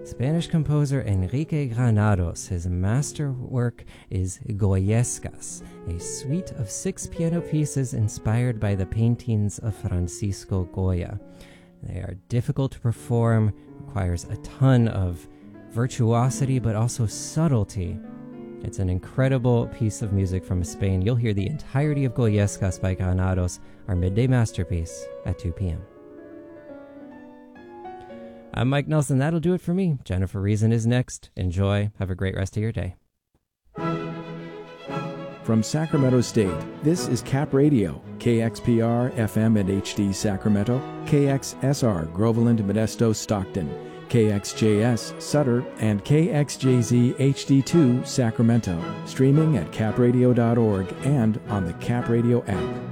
Spanish composer Enrique Granados. His masterwork is Goyescas, a suite of 6 piano pieces inspired by the paintings of Francisco Goya. They are difficult to perform, requires a ton of virtuosity, but also subtlety. It's an incredible piece of music from Spain. You'll hear the entirety of Goyescas by Granados, our midday masterpiece, at 2 p.m. I'm Mike Nelson. That'll do it for me. Jennifer Reason is next. Enjoy. Have a great rest of your day. From Sacramento State, this is Cap Radio, KXPR, FM and HD Sacramento, KXSR, Groveland, Modesto, Stockton, KXJS, Sutter, and KXJZ HD2, Sacramento. Streaming at capradio.org and on the Cap Radio app.